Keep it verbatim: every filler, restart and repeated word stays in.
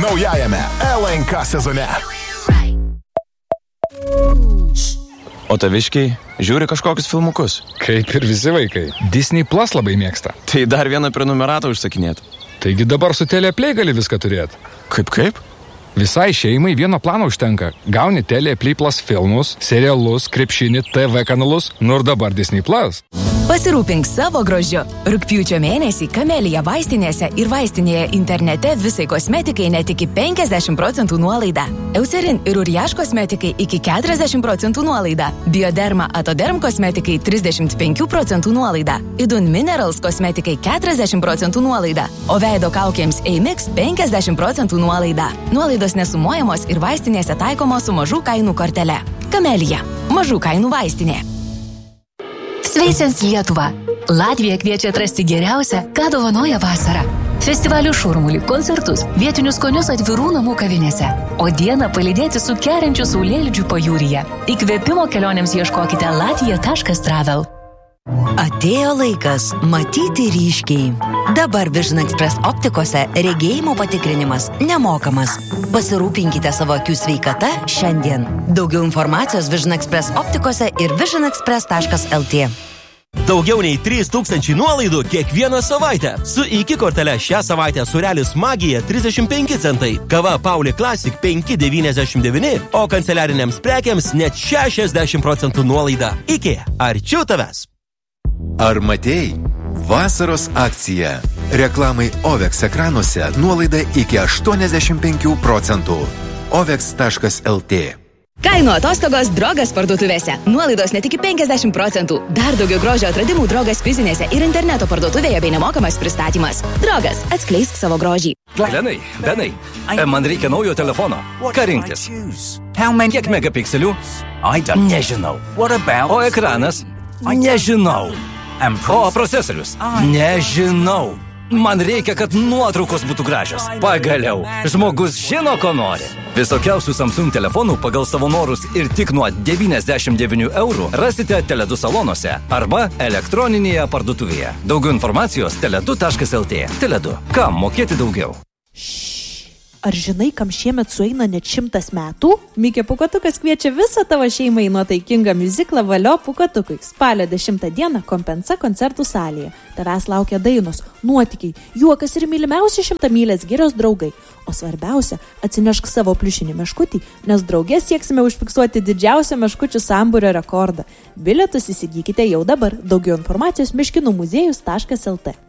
naujajame L N K sezone. O taviškiai žiūri kažkokius filmukus. Kaip ir visi vaikai. Disney Plus labai mėgsta. Tai dar vieną prenumeratą užsakinėt. Taigi dabar su Teleplay gali viską turėti. Kaip kaip? Visai šeimai vieno plano užtenka. Gauni Teleplay Plus filmus, serialus, krepšinį, T V kanalus, nu ir dabar Disney Plus. Pasirūpink savo grožiu. Rugpjūčio mėnesį Kamelija vaistinėse ir vaistinėje internete visai kosmetikai net iki penkiasdešimt procentų nuolaida. Eucerin ir Uriaš kosmetikai iki keturiasdešimt procentų nuolaida. Bioderma Atoderm kosmetikai trisdešimt penkių procentų nuolaida. Idun Minerals kosmetikai keturiasdešimt procentų nuolaida. O veido kaukėms Amix penkiasdešimt procentų nuolaida. Nuolaidos nesumuojamos ir vaistinėse taikomos su mažų kainų kortele. Kamelija. Mažų kainų vaistinė. Sveicins Lietuvą! Latvija kviečia atrasti geriausią, ką dovanoja vasara. Festivalių šurmulį, koncertus, vietinius skonius atvirų namų kavinėse. O dieną palydėti su keriančiu saulėlydžiu pajūryje. Įkvėpimo kelionėms ieškokite latvija taškas travel. Atėjo laikas matyti ryškiai. Dabar Vision Express optikose regėjimo patikrinimas nemokamas. Pasirūpinkite savo akių sveikata šiandien. Daugiau informacijos Vision Express optikose ir vision express taškas l t. Daugiau nei trys tūkstančiai nuolaidų kiekvieną savaitę. Su iki kortele šią savaitę Sūrelis Magija trisdešimt penki centai, kava Pauli Classic penki devyniasdešimt devyni, o kanceliariniams prekiams net šešiasdešimt procentų nuolaida. Iki, arčiau tavęs. Ar matei? Vasaros akcija. Reklamai Ovex ekranuose nuolaida iki aštuoniasdešimt penkių procentų. ovex taškas l t. Kainų atostogos Drogas parduotuvėse. Nuolaidos net iki penkiasdešimt procentų. Dar daugiau grožio atradimų Drogas fizinėse ir interneto parduotuvėje bei nemokamas pristatymas. Drogas, atskleisk savo grožį. Lenai, Benai, man reikia naujo telefono. Ką rinktis? Kiek megapikselių? Nežinau. O ekranas? Nežinau. O procesorius? Nežinau. Man reikia, kad nuotraukos būtų gražios. Pagaliau, žmogus žino, ko nori. Visokiausių Samsung telefonų pagal savo norus ir tik nuo devyniasdešimt devynių eurų rasite Teledu salonuose arba elektroninėje parduotuvėje. Daugiau informacijos teledu taškas l t. Teledu. Kam mokėti daugiau? Ar žinai, kam šiemet sueina net šimtas metų? Mikė Pūkuotukas kviečia visą tavo šeimą į nuotaikingą miuziklą Valio Pūkuotukai. Spalio dešimtą dieną Kompensa koncertų salėje. Tavęs laukia dainos, nuotykiai, juokas ir mylimiausi šimtamylės girios draugai. O svarbiausia, atsinešk savo pliušinį meškutį, nes draugės sieksime užfiksuoti didžiausią meškučių sambūrio rekordą. Bilietus įsigykite jau dabar. Daugiau informacijos meškinų muziejus taškas l t.